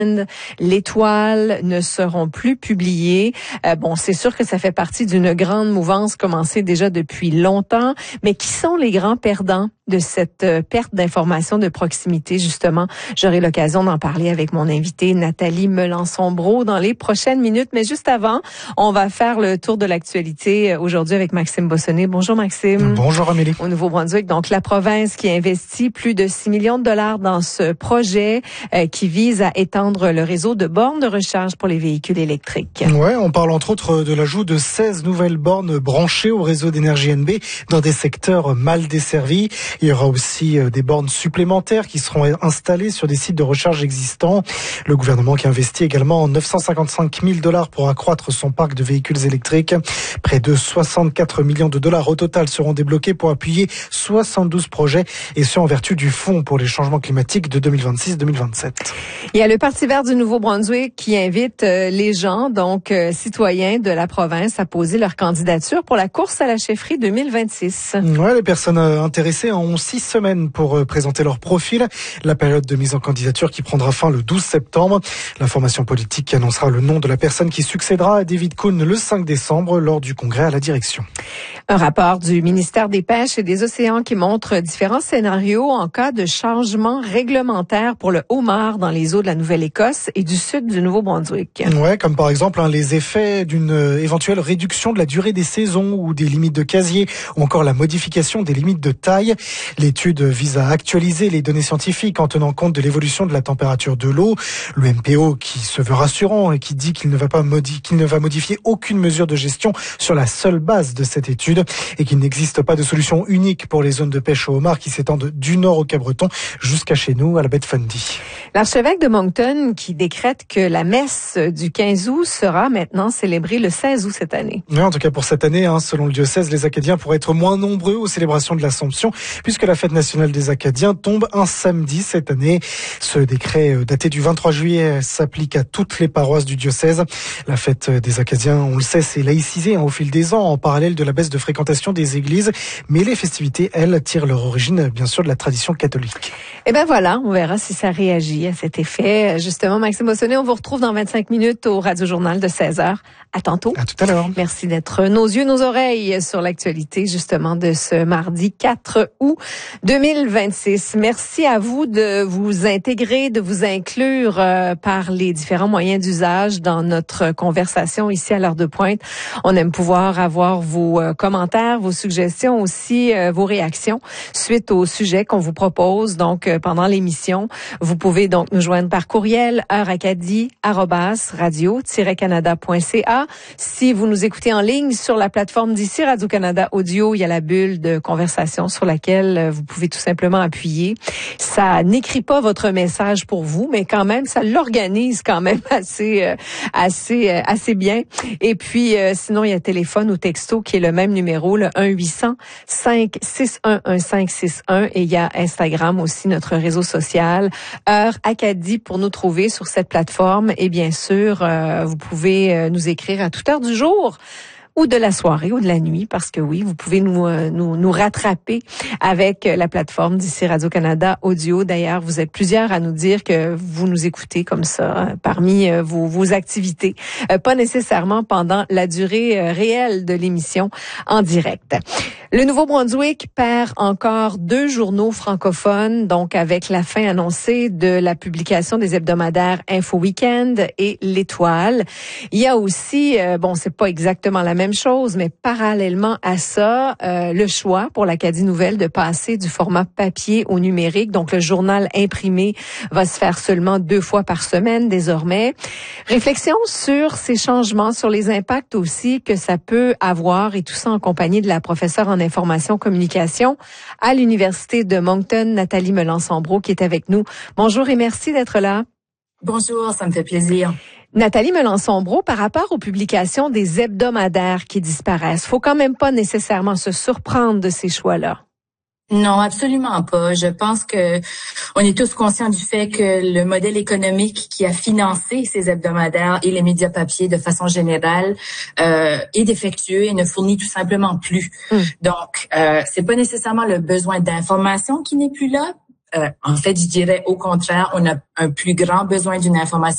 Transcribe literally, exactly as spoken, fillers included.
L'Étoile ne seront plus publiés. Euh, bon, c'est sûr que ça fait partie d'une grande mouvance commencée déjà depuis longtemps, mais qui sont les grands perdants de cette euh, perte d'informations de proximité, justement? J'aurai l'occasion d'en parler avec mon invitée Nathalie Melançon-Brault dans les prochaines minutes. Mais juste avant, on va faire le tour de l'actualité aujourd'hui avec Maxime Bossonné. Bonjour Maxime. Bonjour Amélie. Au Nouveau-Brunswick, donc la province qui investit plus de six millions de dollars dans ce projet euh, qui vise à étendre le réseau de bornes de recharge pour les véhicules électriques. Ouais, on parle entre autres de l'ajout de seize nouvelles bornes branchées au réseau d'énergie N B dans des secteurs mal desservis. Il y aura aussi des bornes supplémentaires qui seront installées sur des sites de recharge existants. Le gouvernement qui investit également neuf cent cinquante-cinq mille dollars pour accroître son parc de véhicules électriques. Près de soixante-quatre millions de dollars au total seront débloqués pour appuyer soixante-douze projets, et ce en vertu du Fonds pour les changements climatiques de deux mille vingt-six deux mille vingt-sept. Il y a le Parti vert du Nouveau-Brunswick qui invite les gens, donc euh, citoyens de la province, à poser leur candidature pour la course à la chefferie deux mille vingt-six. Ouais, les personnes intéressées ont six semaines pour présenter leur profil. La période de mise en candidature qui prendra fin le douze septembre. La formation politique qui annoncera le nom de la personne qui succédera à David Cohn le cinq décembre lors du congrès à la direction. Un rapport du ministère des Pêches et des Océans qui montre différents scénarios en cas de changement réglementaire pour le homard dans les eaux de la Nouvelle-Écosse et du sud du Nouveau-Brunswick. Ouais, comme par exemple hein, les effets d'une éventuelle réduction de la durée des saisons ou des limites de casier, ou encore la modification des limites de taille. L'étude vise à actualiser les données scientifiques en tenant compte de l'évolution de la température de l'eau. Le M P O qui se veut rassurant et qui dit qu'il ne va pas modi- qu'il ne va modifier aucune mesure de gestion sur la seule base de cette étude et qu'il n'existe pas de solution unique pour les zones de pêche au homard qui s'étendent du nord au Cap-Breton jusqu'à chez nous à la baie de Fundy. L'archevêque de Moncton qui décrète que la messe du quinze août sera maintenant célébrée le seize août cette année. Oui, en tout cas pour cette année, hein, selon le diocèse, les Acadiens pourraient être moins nombreux aux célébrations de l'Assomption puisque la fête nationale des Acadiens tombe un samedi cette année. Ce décret daté du vingt-trois juillet s'applique à toutes les paroisses du diocèse. La fête des Acadiens, on le sait, c'est laïcisé hein, au fil des ans en parallèle de la baisse de fréquentation des églises. Mais les festivités, elles, tirent leur origine bien sûr de la tradition catholique. Eh ben voilà, on verra si ça réagit à cet effet. Justement, Maxime Bossonné, on vous retrouve dans vingt-cinq minutes au Radio-Journal de seize heures. À tantôt. À tout à l'heure. Merci d'être nos yeux, nos oreilles sur l'actualité justement de ce mardi quatre août deux mille vingt-six. Merci à vous de vous intégrer, de vous inclure euh, par les différents moyens d'usage dans notre conversation ici à l'heure de pointe. On aime pouvoir avoir vos euh, commentaires, vos suggestions aussi, euh, vos réactions suite au sujet qu'on vous propose donc euh, pendant l'émission. Vous pouvez donc nous joindre par courriel heure acadie arobase radio tiret canada point c a. Si vous nous écoutez en ligne sur la plateforme d'ici Radio-Canada Audio, il y a la bulle de conversation sur laquelle vous pouvez tout simplement appuyer. Ça n'écrit pas votre message pour vous, mais quand même, ça l'organise quand même assez, euh, assez, euh, assez bien. Et puis, euh, sinon, il y a téléphone ou texto qui est le même numéro, le un huit cents cinq six un un cinq six un. Et il y a Instagram aussi, notre réseau social, Heure Acadie pour nous trouver sur cette plateforme. Et bien sûr, euh, vous pouvez euh, nous écrire à toute heure du jour ou de la soirée ou de la nuit, parce que oui, vous pouvez nous euh, nous, nous rattraper avec la plateforme d'ici Radio-Canada Audio. D'ailleurs, vous êtes plusieurs à nous dire que vous nous écoutez comme ça euh, parmi euh, vos, vos activités, euh, pas nécessairement pendant la durée euh, réelle de l'émission en direct. Le Nouveau-Brunswick perd encore deux journaux francophones, donc avec la fin annoncée de la publication des hebdomadaires Info Weekend et L'Étoile. Il y a aussi, euh, bon, c'est pas exactement la même même chose, mais parallèlement à ça, euh, le choix pour l'Acadie Nouvelle de passer du format papier au numérique. Donc, le journal imprimé va se faire seulement deux fois par semaine désormais. Réflexion sur ces changements, sur les impacts aussi que ça peut avoir, et tout ça en compagnie de la professeure en information communication à l'Université de Moncton, Nathalie Melançon-Brault, qui est avec nous. Bonjour et merci d'être là. Bonjour, ça me fait plaisir. Nathalie Melançon-Brault, par rapport aux publications des hebdomadaires qui disparaissent, faut quand même pas nécessairement se surprendre de ces choix-là. Non, absolument pas. Je pense que on est tous conscients du fait que le modèle économique qui a financé ces hebdomadaires et les médias papier de façon générale euh, est défectueux et ne fournit tout simplement plus. Mm. Donc, euh, c'est pas nécessairement le besoin d'information qui n'est plus là. Euh, en fait, je dirais au contraire, on a un plus grand besoin d'une information